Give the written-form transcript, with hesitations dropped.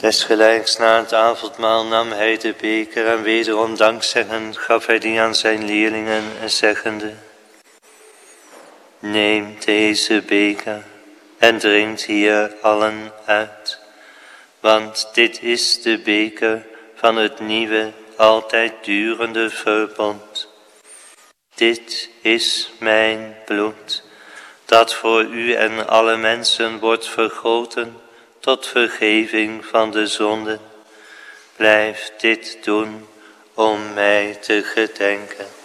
Desgelijks na het avondmaal nam hij de beker en wederom dankzeggend gaf hij die aan zijn leerlingen en zeggende: Neem deze beker en drinkt hier allen uit, want dit is de beker van het nieuwe, altijd durende verbond. Dit is mijn bloed, dat voor u en alle mensen wordt vergoten tot vergeving van de zonden. Blijf dit doen om mij te gedenken.